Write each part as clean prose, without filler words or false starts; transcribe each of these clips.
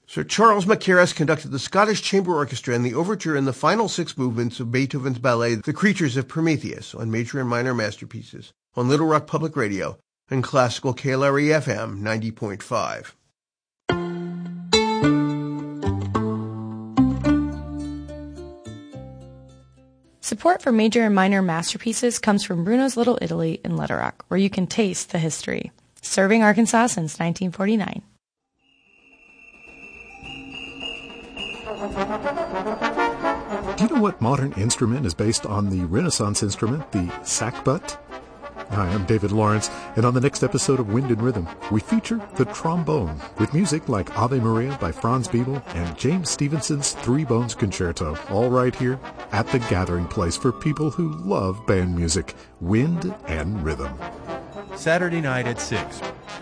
Sir Charles Mackerras conducted the Scottish Chamber Orchestra in the overture and the final 6 movements of Beethoven's ballet The Creatures of Prometheus on Major and Minor Masterpieces on Little Rock Public Radio and Classical KLRE FM 90.5. Support for Major and Minor Masterpieces comes from Bruno's Little Italy in Little Rock, where you can taste the history. Serving Arkansas since 1949. Do you know what modern instrument is based on the Renaissance instrument, the sackbut? Hi, I'm David Lawrence, and on the next episode of Wind and Rhythm, we feature the trombone, with music like Ave Maria by Franz Biebel and James Stevenson's Three Bones Concerto, all right here at the gathering place for people who love band music, Wind and Rhythm. Saturday night at 6.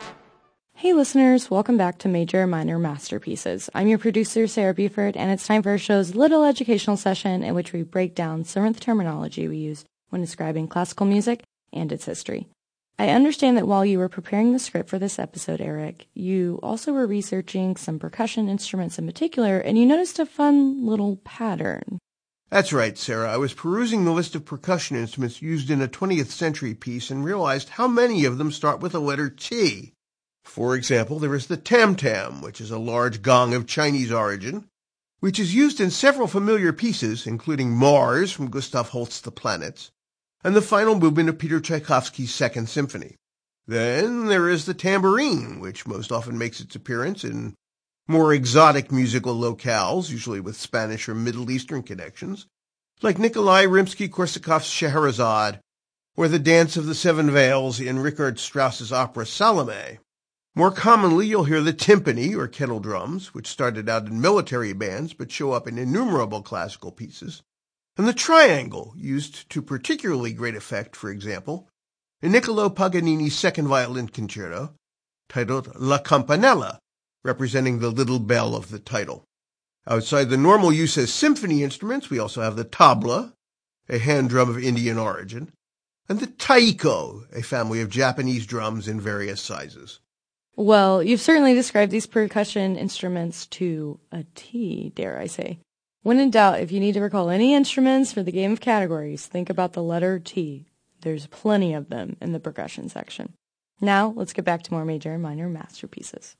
Hey listeners, welcome back to Major and Minor Masterpieces. I'm your producer, Sarah Buford, and it's time for our show's little educational session in which we break down some of the terminology we use when describing classical music and its history. I understand that while you were preparing the script for this episode, Eric, you also were researching some percussion instruments in particular, and you noticed a fun little pattern. That's right, Sarah. I was perusing the list of percussion instruments used in a 20th century piece and realized how many of them start with the letter T. For example, there is the tam-tam, which is a large gong of Chinese origin, which is used in several familiar pieces, including Mars from Gustav Holst's The Planets, and the final movement of Peter Tchaikovsky's Second Symphony. Then there is the tambourine, which most often makes its appearance in more exotic musical locales, usually with Spanish or Middle Eastern connections, like Nikolai Rimsky-Korsakov's Scheherazade, or the Dance of the Seven Veils in Richard Strauss's opera Salome. More commonly, you'll hear the timpani, or kettle drums, which started out in military bands but show up in innumerable classical pieces, and the triangle, used to particularly great effect, for example, in Niccolò Paganini's Second Violin Concerto, titled La Campanella, representing the little bell of the title. Outside the normal use as symphony instruments, we also have the tabla, a hand drum of Indian origin, and the taiko, a family of Japanese drums in various sizes. Well, you've certainly described these percussion instruments to a T, dare I say. When in doubt, if you need to recall any instruments for the game of categories, think about the letter T. There's plenty of them in the percussion section. Now, let's get back to more Major and Minor Masterpieces.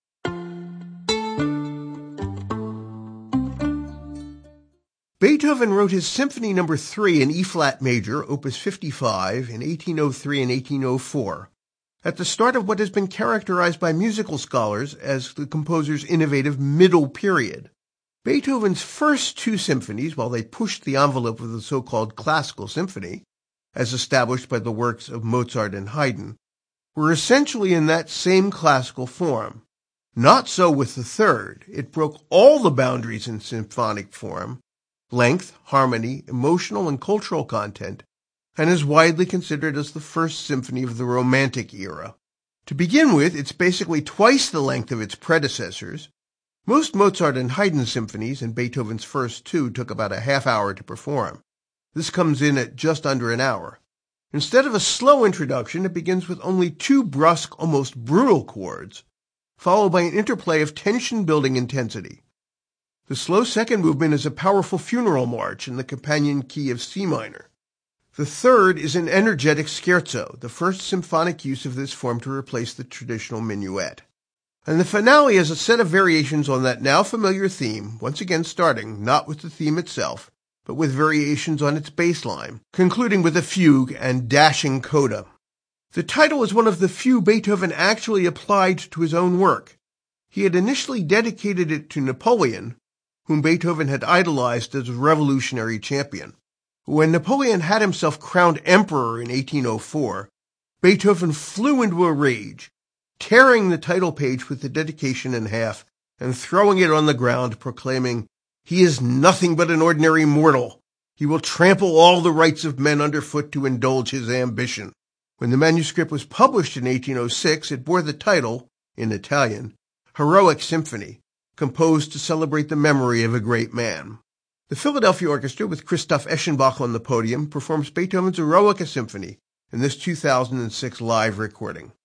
Beethoven wrote his Symphony No. 3 in E-flat major, Opus 55, in 1803 and 1804, at the start of what has been characterized by musical scholars as the composer's innovative middle period. Beethoven's first 2 symphonies, while they pushed the envelope of the so-called classical symphony, as established by the works of Mozart and Haydn, were essentially in that same classical form. Not so with the third. It broke all the boundaries in symphonic form, length, harmony, emotional and cultural content, and is widely considered as the first symphony of the Romantic era. To begin with, it's basically twice the length of its predecessors. Most Mozart and Haydn symphonies, and Beethoven's first 2, took about a half hour to perform. This comes in at just under an hour. Instead of a slow introduction, it begins with only 2 brusque, almost brutal chords, followed by an interplay of tension-building intensity. The slow second movement is a powerful funeral march in the companion key of C minor. The third is an energetic scherzo, the first symphonic use of this form to replace the traditional minuet. And the finale is a set of variations on that now familiar theme, once again starting not with the theme itself, but with variations on its bass line, concluding with a fugue and dashing coda. The title is one of the few Beethoven actually applied to his own work. He had initially dedicated it to Napoleon, whom Beethoven had idolized as a revolutionary champion. When Napoleon had himself crowned emperor in 1804, Beethoven flew into a rage, tearing the title page with the dedication in half and throwing it on the ground, proclaiming, "He is nothing but an ordinary mortal. He will trample all the rights of men underfoot to indulge his ambition." When the manuscript was published in 1806, it bore the title, in Italian, Heroic Symphony, composed to celebrate the memory of a great man. The Philadelphia Orchestra, with Christoph Eschenbach on the podium, performs Beethoven's Eroica Symphony in this 2006 live recording.